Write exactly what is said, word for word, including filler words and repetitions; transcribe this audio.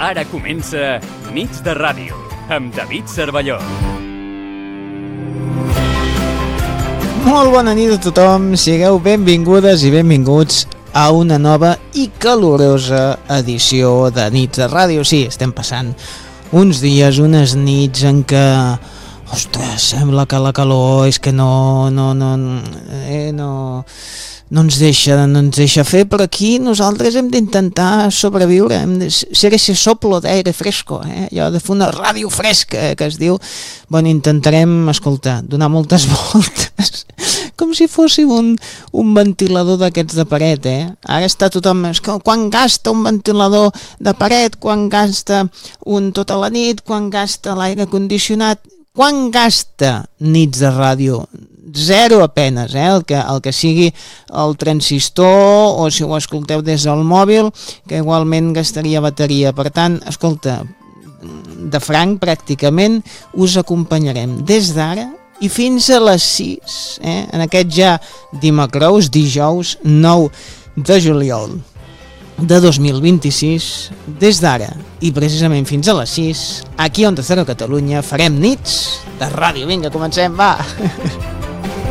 Ara comença Nits de Ràdio, amb David Cervelló. Molt bona nit a tothom, sigueu benvingudes i benvinguts a una nova i calorosa edició de Nits de Ràdio. Sí, estem passant uns dies, unes nits en què, ostres, sembla que la calor és que no, no, no, eh, no, no ens deixa, no ens deixa fer, però aquí nosaltres hem d'intentar sobreviure, hem de ser ese soplo d'aire fresco, eh? Allò de fer una ràdio fresca, eh, que es diu. Bueno, intentarem, escolta, donar moltes voltes, com si fóssim un, un ventilador d'aquests de paret, eh? Ara està tothom, és que quan gasta un ventilador de paret, quan gasta un tota la nit, quan gasta l'aire condicionat, quan gasta Nits de Ràdio? Zero apenes, eh? el, que, el que sigui el transistor o si ho escolteu des del mòbil, que igualment gastaria bateria. Per tant, escolta, de franc pràcticament us acompanyarem des d'ara i fins a les sis, eh? En aquest ja dimecrous, dijous nou de juliol de dos mil vint-i-sis, des d'ara i precisament fins a les sis, aquí a Onda Cero Catalunya farem Nits de Ràdio. Vinga, comencem, va!